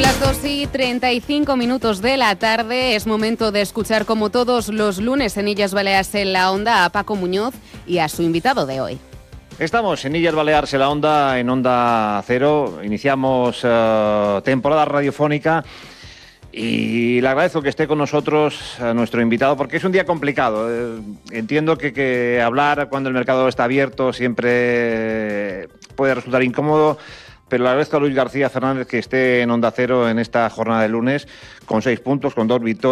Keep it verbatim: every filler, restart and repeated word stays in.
las dos y treinta y cinco minutos de la tarde. Es momento de escuchar, como todos los lunes en Illes Balears en la Onda, a Paco Muñoz y a su invitado de hoy. Estamos en Illes Balears en la Onda, en Onda Cero. Iniciamos uh, temporada radiofónica y le agradezco que esté con nosotros a nuestro invitado, porque es un día complicado. Eh, entiendo que, que hablar cuando el mercado está abierto siempre puede resultar incómodo, pero le agradezco a Luis García Fernández que esté en Onda Cero en esta jornada de lunes, con seis puntos, con dos victorias.